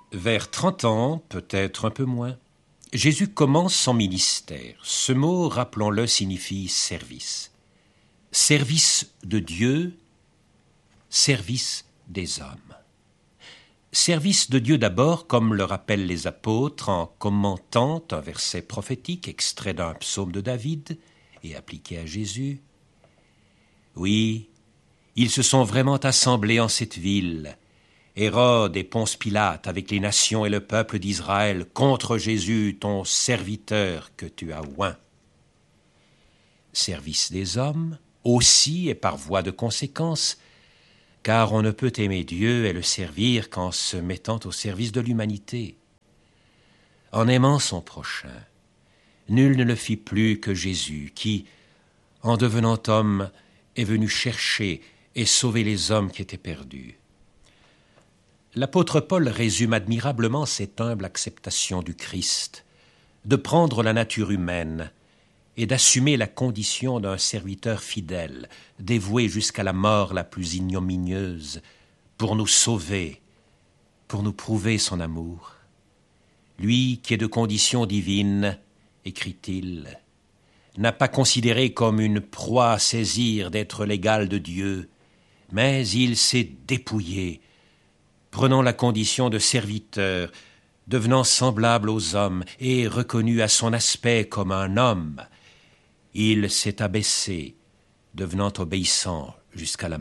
Vers 30 ans, peut-être un peu moins, Jésus commence son ministère. Ce mot, rappelons-le, signifie service. Service de Dieu, service des hommes. Service de Dieu d'abord, comme le rappellent les apôtres en commentant un verset prophétique extrait d'un psaume de David et appliqué à Jésus. Oui, ils se sont vraiment assemblés en cette ville, Hérode et Ponce Pilate avec les nations et le peuple d'Israël contre Jésus, ton serviteur que tu as oint. Service des hommes, aussi et par voie de conséquence, car on ne peut aimer Dieu et le servir qu'en se mettant au service de l'humanité. En aimant son prochain, nul ne le fit plus que Jésus, qui, en devenant homme, est venu chercher et sauver les hommes qui étaient perdus. L'apôtre Paul résume admirablement cette humble acceptation du Christ, de prendre la nature humaine et d'assumer la condition d'un serviteur fidèle, dévoué jusqu'à la mort la plus ignominieuse, pour nous sauver, pour nous prouver son amour. Lui qui est de condition divine, écrit-il, n'a pas considéré comme une proie à saisir d'être l'égal de Dieu, mais il s'est dépouillé, prenant la condition de serviteur, devenant semblable aux hommes et reconnu à son aspect comme un homme. Il s'est abaissé, devenant obéissant jusqu'à la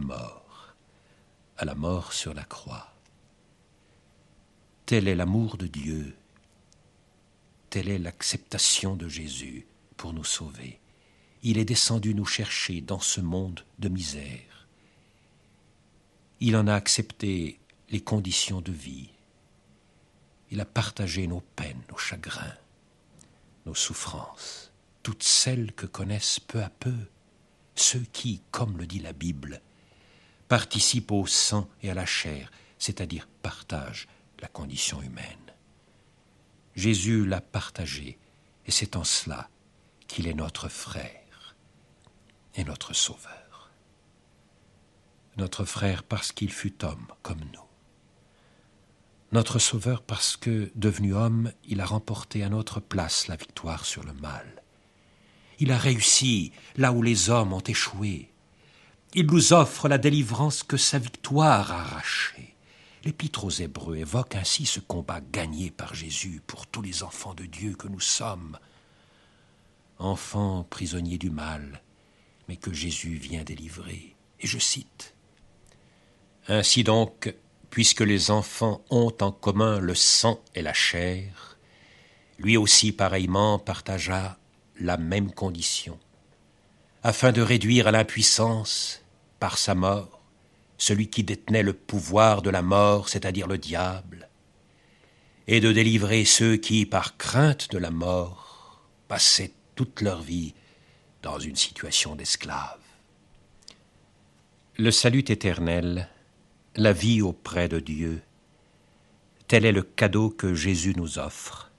mort sur la croix. Tel est l'amour de Dieu, telle est l'acceptation de Jésus pour nous sauver. Il est descendu nous chercher dans ce monde de misère. Il en a accepté les conditions de vie. Il a partagé nos peines, nos chagrins, nos souffrances, toutes celles que connaissent peu à peu ceux qui, comme le dit la Bible, participent au sang et à la chair, c'est-à-dire partagent la condition humaine. Jésus l'a partagé, et c'est en cela qu'il est notre frère et notre sauveur. Notre frère parce qu'il fut homme comme nous. Notre sauveur parce que, devenu homme, il a remporté à notre place la victoire sur le mal. Il a réussi là où les hommes ont échoué. Il nous offre la délivrance que sa victoire a arrachée. L'Épître aux Hébreux évoque ainsi ce combat gagné par Jésus pour tous les enfants de Dieu que nous sommes. Enfants prisonniers du mal, mais que Jésus vient délivrer. Et je cite, « Ainsi donc, puisque les enfants ont en commun le sang et la chair, lui aussi pareillement partagea la même condition, afin de réduire à l'impuissance, par sa mort, celui qui détenait le pouvoir de la mort, c'est-à-dire le diable, et de délivrer ceux qui, par crainte de la mort, passaient toute leur vie dans une situation d'esclave. Le salut éternel, la vie auprès de Dieu, tel est le cadeau que Jésus nous offre.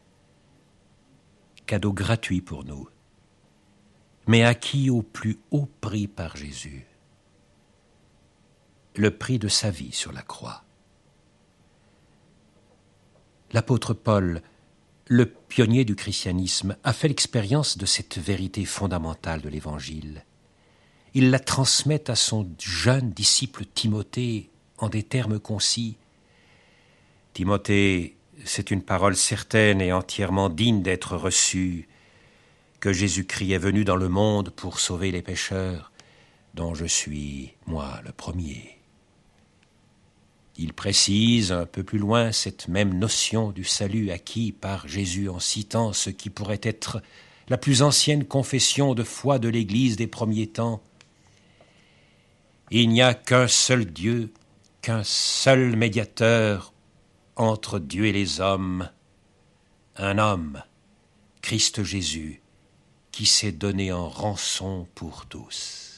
Cadeau gratuit pour nous, mais acquis au plus haut prix par Jésus. Le prix de sa vie sur la croix. L'apôtre Paul, le pionnier du christianisme, a fait l'expérience de cette vérité fondamentale de l'Évangile. Il la transmet à son jeune disciple Timothée en des termes concis. « Timothée, c'est une parole certaine et entièrement digne d'être reçue, que Jésus-Christ est venu dans le monde pour sauver les pécheurs, dont je suis, moi, le premier. » Il précise un peu plus loin cette même notion du salut acquis par Jésus en citant ce qui pourrait être la plus ancienne confession de foi de l'Église des premiers temps. Il n'y a qu'un seul Dieu, qu'un seul médiateur entre Dieu et les hommes, un homme, Christ Jésus, qui s'est donné en rançon pour tous.